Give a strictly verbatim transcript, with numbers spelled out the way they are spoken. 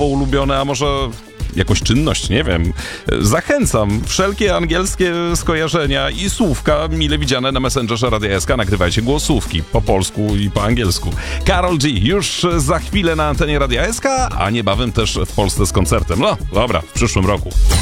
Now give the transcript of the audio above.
słowo ulubione, a może jakąś czynność, nie wiem. Zachęcam. Wszelkie angielskie skojarzenia i słówka mile widziane na Messengerze Radia S K. Nagrywajcie głosówki po polsku i po angielsku. Karol G już za chwilę na antenie Radia S K, a niebawem też w Polsce z koncertem. No, dobra, w przyszłym roku.